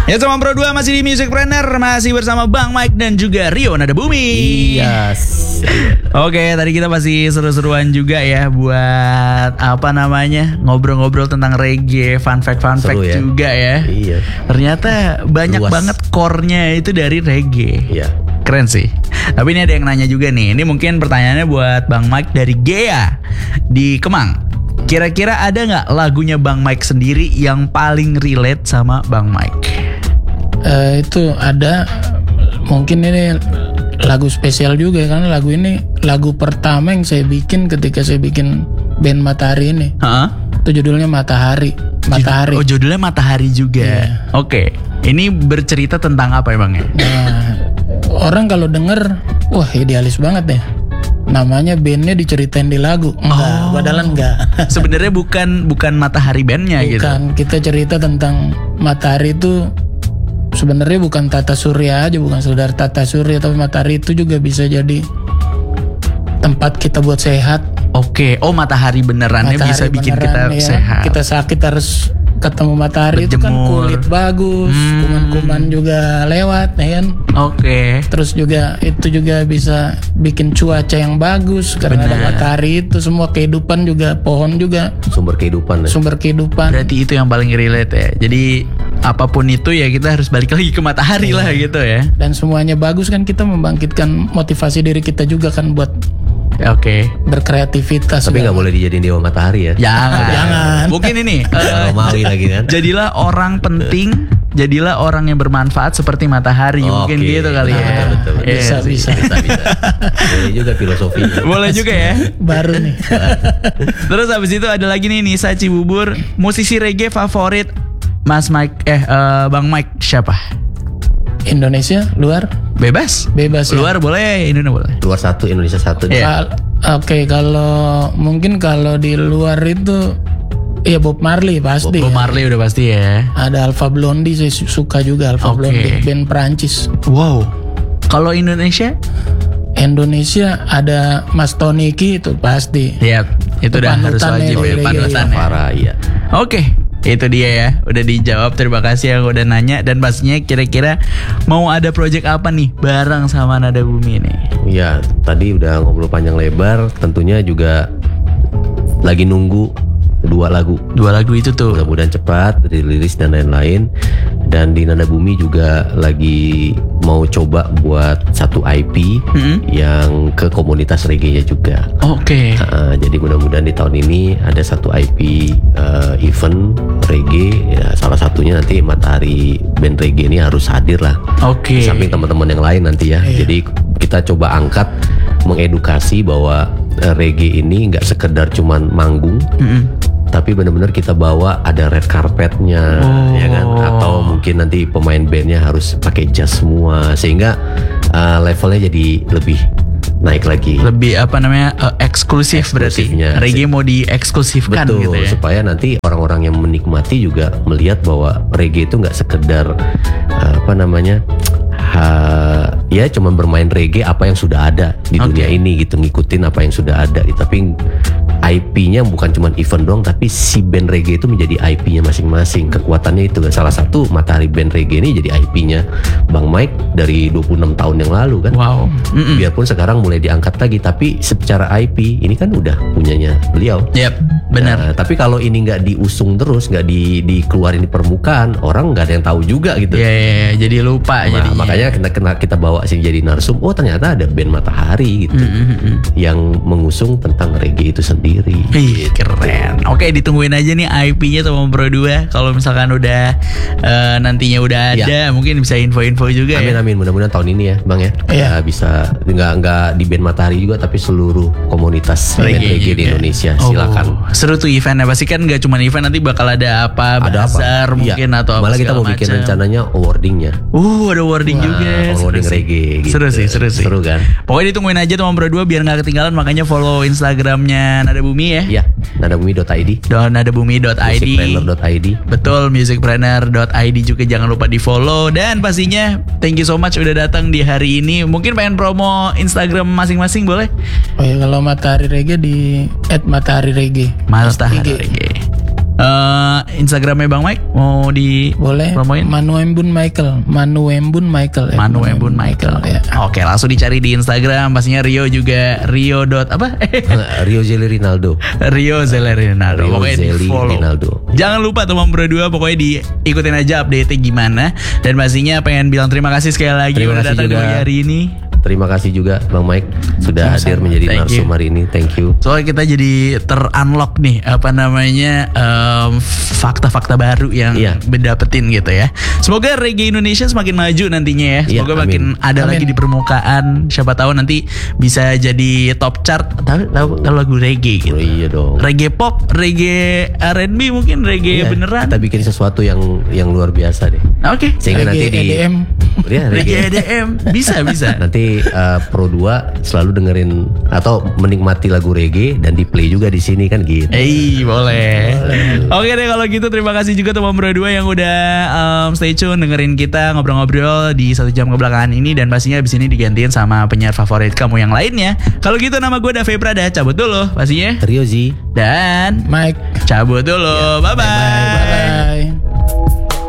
Ya sama Pro 2 masih di Musicpreneur, masih bersama Bang Mike dan juga Rio Nada Bumi. Yes. Oke, tadi kita masih seru-seruan juga ya buat apa namanya ngobrol-ngobrol tentang reggae, fun fact ya? juga ya. Iya. Ternyata banyak Luas. banget core-nya itu dari reggae. Iya. Keren sih. Tapi ini ada yang nanya juga nih. Ini mungkin pertanyaannya buat Bang Mike dari Gea di Kemang. Kira-kira ada nggak lagunya Bang Mike sendiri yang paling relate sama Bang Mike? Itu ada, mungkin ini lagu spesial juga karena lagu ini lagu pertama yang saya bikin ketika saya bikin band Matahari ini. Hah? Itu judulnya Matahari. Oh, judulnya Matahari juga. Iya. Oke. Ini bercerita tentang apa ya Bang ya? Nah, orang kalau denger, wah idealis banget ya. Namanya bandnya diceritain di lagu. Enggak, padahal enggak. Sebenarnya bukan Matahari bandnya gitu. Bukan, kita cerita tentang Matahari itu sebenarnya bukan Tata Surya aja, bukan saudara Tata Surya, tapi Matahari itu juga bisa jadi tempat kita buat sehat. Oke, oh matahari benerannya Matahari bisa bikin kita beneran, ya. sehat. Kita sakit harus ketemu matahari, itu kan Berjemur. kulit bagus, kuman-kuman juga lewat, ya kan. Oke. Terus juga itu juga bisa bikin cuaca yang bagus karena ada matahari, itu semua kehidupan juga, pohon juga Sumber kehidupan. sumber kehidupan. Berarti itu yang paling relate ya. Jadi apapun itu ya kita harus balik lagi ke matahari lah gitu ya. Dan semuanya bagus kan, kita membangkitkan motivasi diri kita juga kan buat Oke. berkreativitas. Tapi nggak boleh dijadiin dewa matahari ya. Jangan. Mungkin ini Romawi lagi kan. jadilah orang penting, jadilah orang yang bermanfaat seperti matahari. Mungkin Oke. gitu kali ya. Betul. Iya Bisa, sih. bisa. Boleh juga filosofinya. Boleh juga ya. Baru nih. Terus habis itu ada lagi nih Nisa Cibubur, musisi reggae favorit Mas Mike Bang Mike siapa? Indonesia, luar, Bebas bebas ya. Luar boleh, Indonesia boleh. Luar satu, Indonesia satu. Iya. Oke, kalau mungkin kalau di luar itu ya Bob Marley pasti. Bob ya. Marley udah pasti ya. Ada Alpha Blondy, saya suka juga Alpha Oke. Blondy, band Perancis. Wow. Kalau Indonesia? Indonesia ada Mas Toniki itu pasti. Ya, itu udah harus Panutan wajib ya, ya, iya, panutan ya. Parah, iya. Oke, itu dia ya. Udah dijawab. Terima kasih yang udah nanya. Dan pastinya kira-kira mau ada project apa nih bareng sama Nada Bumi nih? Iya, tadi udah ngobrol panjang lebar. Tentunya juga lagi nunggu 2 lagu. 2 lagu itu tuh. Mudah-mudahan cepat dirilis dan lain-lain. Dan di Nada Bumi juga lagi mau coba buat satu IP yang ke komunitas reggae-nya juga. Oke. Jadi mudah-mudahan di tahun ini ada satu IP event reggae. Ya, salah satunya nanti Matahari band reggae ini harus hadir lah. Oke. Di samping teman-teman yang lain nanti ya. Jadi kita coba angkat, mengedukasi bahwa reggae ini nggak sekedar cuman manggung, tapi benar-benar kita bawa ada red carpetnya, ya kan? Atau mungkin nanti pemain bandnya harus pakai jas semua, sehingga levelnya jadi lebih naik lagi. Lebih apa namanya eksklusif berarti. Eksklusifnya. Reggae mau dieksklusifkan Betul, gitu ya. supaya nanti orang-orang yang menikmati juga melihat bahwa reggae itu nggak sekedar ya cuma bermain reggae apa yang sudah ada di dunia ini gitu, ngikutin apa yang sudah ada, tapi IP-nya bukan cuma event doang, tapi si band reggae itu menjadi IP-nya masing-masing. Kekuatannya itu kan salah satu Matahari band reggae ini jadi IP-nya Bang Mike dari 26 tahun yang lalu kan. Wow. Biarpun sekarang mulai diangkat lagi, tapi secara IP ini kan udah punyanya beliau. Yep, benar. Nah, tapi kalau ini nggak diusung terus, nggak dikeluarin di permukaan, orang nggak ada yang tahu juga gitu. Ya, jadi lupa Nah, jadinya. makanya kita bawa sini jadi narsum. Oh, ternyata ada band Matahari gitu yang mengusung tentang reggae itu sendiri. Ih, keren. Oke, ditungguin aja nih IP-nya sama Pro 2. Kalau misalkan udah nantinya udah ada, mungkin bisa info-info juga Amin ya. amin, mudah-mudahan tahun ini ya Bang ya. Iya. Bisa nggak di band Matahari juga, tapi seluruh komunitas band reggae di juga. Indonesia. Oh, Silakan. seru tuh eventnya. Pasti kan gak cuma event, nanti bakal ada apa, Ada apa? bazar mungkin Iya. atau apa Malah kita segala mau bikin macam. rencananya awardingnya. Ada wording juga. Awarding Seru sih. reggae gitu. Seru sih. Seru kan? Pokoknya ditungguin aja teman Pro 2 biar gak ketinggalan. Makanya follow Instagramnya Nada Bumi ya. Iya, nadabumi.id, Nadabumi.id. musicpreneur.id. Betul, musicpreneur.id juga jangan lupa di follow. Dan pastinya thank you so much udah datang di hari ini. Mungkin pengen promo Instagram masing-masing boleh? Oh ya, kalau Matahari Reggae di @matahari reggae. Matahari IG. Reggae. Instagramnya Bang Mike mau di Boleh. promoin? Manuembun Michael ya. Manuembun Michael. ya. Oke, langsung dicari di Instagram. Pastinya Rio juga Rio dot apa? Rio Zeli Rinaldo. Rio Zeli Rinaldo. Rio Pokoknya Zeli di follow. Rinaldo. Jangan lupa teman berdua, pokoknya diikutin aja update-nya gimana. Dan pastinya pengen bilang terima kasih sekali lagi Terima udah kasih datang di juga. pagi hari ini. Terima kasih juga Bang Mike sudah hadir menjadi Thank narsum you. hari ini. Thank you. Soalnya kita jadi ter-unlock nih apa namanya fakta-fakta baru yang Iya. dapetin gitu ya. Semoga reggae Indonesia semakin maju nantinya ya. Iya, Semoga amin. makin ada Amin. lagi di permukaan. Siapa tahu nanti bisa jadi top chart. Tahu lagu reggae gitu. Oh iya dong. Reggae pop, reggae R&B mungkin, reggae Iya, beneran. Kita bikin sesuatu yang luar biasa deh. Oke. Sehingga nanti di EDM. Ya, Reggae EDM bisa. Nanti Pro 2 selalu dengerin atau menikmati lagu reggae dan di play juga di sini kan gitu. Boleh. Oke deh kalau gitu terima kasih juga teman berdua yang udah stay tune dengerin kita ngobrol-ngobrol di 1 jam kebelakangan ini. Dan pastinya abis ini digantiin sama penyiar favorit kamu yang lainnya. Kalau gitu nama gue Dave Prada, cabut dulu pastinya. Rio Z. Dan Mike. cabut dulu, bye-bye. Bye.